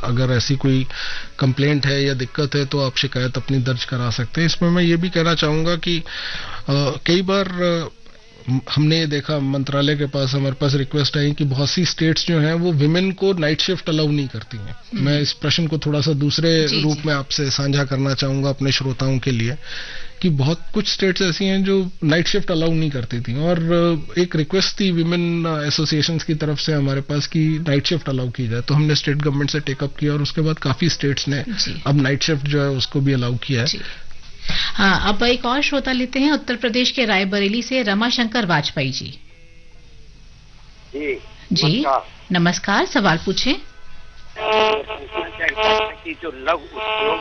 अगर ऐसी कोई कंप्लेंट है या दिक्कत है तो आप शिकायत अपनी दर्ज करा सकते हैं। इसमें मैं ये भी कहना चाहूँगा कि कई बार हमने ये देखा मंत्रालय के पास, हमारे पास रिक्वेस्ट आई कि बहुत सी स्टेट्स जो हैं वो विमेन को नाइट शिफ्ट अलाउ नहीं करती हैं। मैं इस प्रश्न को थोड़ा सा दूसरे रूप में आपसे साझा करना चाहूँगा अपने श्रोताओं के लिए, कि बहुत कुछ स्टेट्स ऐसी हैं जो नाइट शिफ्ट अलाउ नहीं करती थी, और एक रिक्वेस्ट थी विमेन एसोसिएशंस की तरफ से हमारे पास कि नाइट शिफ्ट अलाउ की जाए। तो हमने स्टेट गवर्नमेंट से टेकअप किया और उसके बाद काफी स्टेट्स ने अब नाइट शिफ्ट जो है उसको भी अलाउ किया है। हाँ, अब एक और श्रोता लेते हैं उत्तर प्रदेश के रायबरेली से रमाशंकर वाजपेयी जी। जी नमस्कार, सवाल पूछें। कि जो लघु उद्योग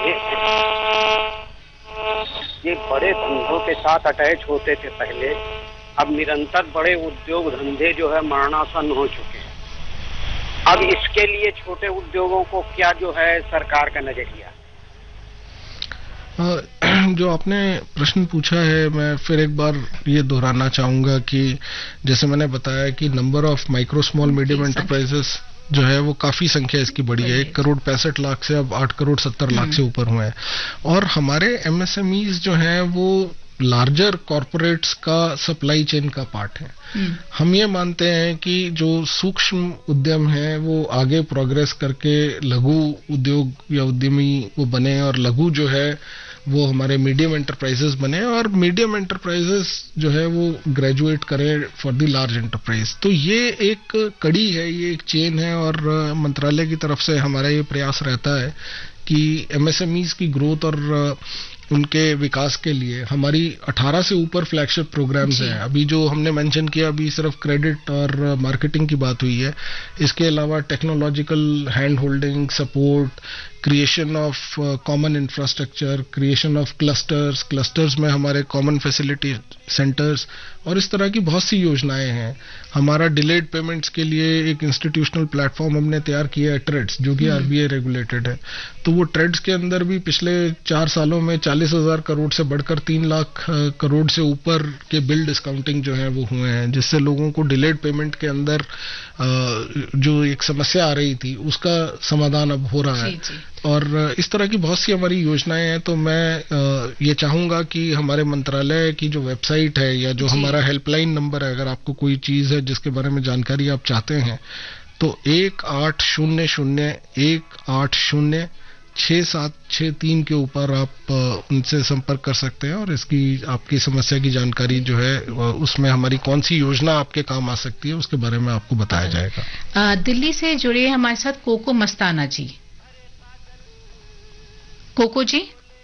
ये बड़े धंधों के साथ अटैच होते थे पहले, अब निरंतर बड़े उद्योग धंधे जो है मरणासन हो चुके हैं। अब इसके लिए छोटे उद्योगों को क्या जो है सरकार का नजरिया? जो आपने प्रश्न पूछा है, मैं फिर एक बार ये दोहराना चाहूंगा कि जैसे मैंने बताया कि number of micro small medium enterprises जो है वो काफी संख्या इसकी बढ़ी है। 1,65,00,000 से अब 8,70,00,000 से ऊपर हुए हैं। और हमारे एमएसएमईज जो हैं वो लार्जर कॉरपोरेट्स का सप्लाई चेन का पार्ट है। हम ये मानते हैं कि जो सूक्ष्म उद्यम है वो आगे प्रोग्रेस करके लघु उद्योग या उद्यमी वो बने, और लघु जो है वो हमारे मीडियम एंटरप्राइजेस बने, और मीडियम एंटरप्राइजेस जो है वो ग्रेजुएट करें फॉर द लार्ज एंटरप्राइज। तो ये एक कड़ी है, ये एक चेन है, और मंत्रालय की तरफ से हमारा ये प्रयास रहता है कि एमएसएमईज की ग्रोथ और उनके विकास के लिए हमारी 18 से ऊपर फ्लैगशिप प्रोग्राम्स हैं। अभी जो हमने मेंशन किया अभी सिर्फ क्रेडिट और मार्केटिंग की बात हुई है। इसके अलावा technological hand holding support, creation of common infrastructure, creation of clusters में हमारे कॉमन फैसिलिटी सेंटर्स, और इस तरह की बहुत सी योजनाएं हैं। हमारा डिलेड पेमेंट्स के लिए एक इंस्टीट्यूशनल प्लेटफॉर्म हमने तैयार किया है, ट्रेड्स, जो कि आरबीआई रेगुलेटेड है। तो वो ट्रेड्स के अंदर भी पिछले 4 सालों में 40,000 करोड़ से बढ़कर 3 लाख करोड़ से ऊपर के बिल डिस्काउंटिंग जो है वो हुए हैं, जिससे लोगों को डिलेड पेमेंट के अंदर जो एक समस्या आ रही थी उसका समाधान अब हो रहा है। और इस तरह की बहुत सी हमारी योजनाएं हैं। तो मैं ये चाहूंगा कि हमारे मंत्रालय की जो वेबसाइट है या जो हमारा हेल्पलाइन नंबर है, अगर आपको कोई चीज है जिसके बारे में जानकारी आप चाहते हैं तो 1800-180-6763 के ऊपर आप उनसे संपर्क कर सकते हैं, और इसकी आपकी समस्या की जानकारी जो है उसमें हमारी कौन सी योजना आपके काम आ सकती है उसके बारे में आपको बताया जाएगा। दिल्ली से जुड़े हमारे साथ कोको मस्ताना जी। कोको जी।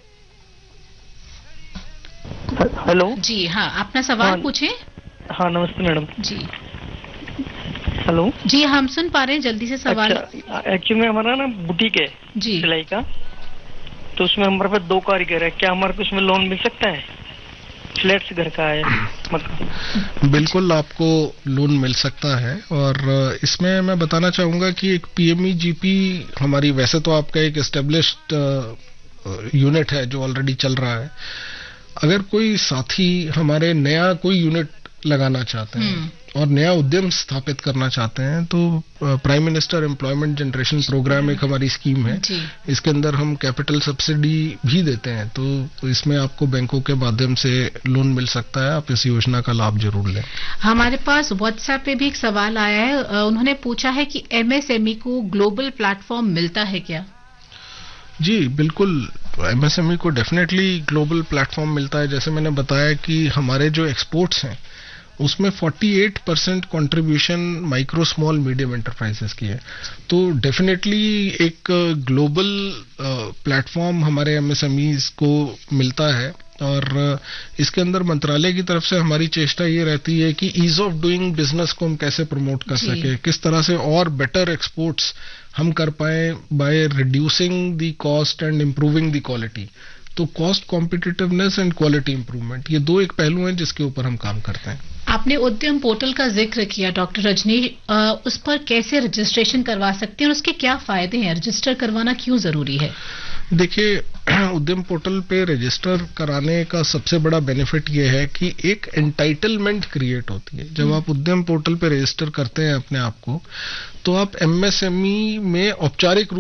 हेलो जी हाँ, अपना सवाल पूछें। हाँ नमस्ते मैडम जी। हेलो जी, हम सुन पा रहे हैं, जल्दी से सवाल। एक्चुअली में हमारा ना बुटीक है जी सिलाई का, तो उसमें हमारे पास 2 कारीगर है। क्या हमारे को उसमें लोन मिल सकता है? फ्लैट से घर का है मतलब। बिल्कुल आपको लोन मिल सकता है, और इसमें मैं बताना चाहूंगा कि एक पीएमईजीपी हमारी, वैसे तो आपका एक एस्टेब्लिश्ड यूनिट है जो ऑलरेडी चल रहा है। अगर कोई साथी हमारे नया कोई यूनिट लगाना चाहते हैं और नया उद्यम स्थापित करना चाहते हैं तो prime minister employment generation programme एक हमारी स्कीम है। इसके अंदर हम कैपिटल सब्सिडी भी देते हैं, तो इसमें आपको बैंकों के माध्यम से लोन मिल सकता है। आप इस योजना का लाभ जरूर लें। हमारे पास व्हाट्सएप पे भी एक सवाल आया है, उन्होंने पूछा है कि एमएसएमई को ग्लोबल प्लेटफॉर्म मिलता है क्या? जी बिल्कुल, एमएसएमई को डेफिनेटली ग्लोबल प्लेटफॉर्म मिलता है। जैसे मैंने बताया कि हमारे जो एक्सपोर्ट्स हैं उसमें 48% contribution micro small medium enterprises की है। तो डेफिनेटली एक ग्लोबल प्लेटफॉर्म हमारे एमएसएमईज को मिलता है, और इसके अंदर मंत्रालय की तरफ से हमारी चेष्टा ये रहती है कि ईज ऑफ डूइंग बिजनेस को हम कैसे प्रमोट कर सके, किस तरह से और बेटर एक्सपोर्ट्स हम कर pi by reducing the cost and improving the quality. तो cost competitiveness and quality improvement, ये 2 एक पहलू हैं जिसके ऊपर हम काम करते हैं। आपने उद्यम पोर्टल का जिक्र किया डॉक्टर रजनी, उस पर कैसे रजिस्ट्रेशन करवा सकते हैं और उसके क्या फायदे हैं? रजिस्टर करवाना क्यों जरूरी है? देखिए, उद्यम पोर्टल पे रजिस्टर कराने का सबसे बड़ा बेनिफिट ये है कि एक एंटाइटलमेंट क्रिएट होती है। जब आप उद्यम पोर्टल पे रजिस्टर करते हैं अपने आप को, तो आप एमएसएमई में औपचारिक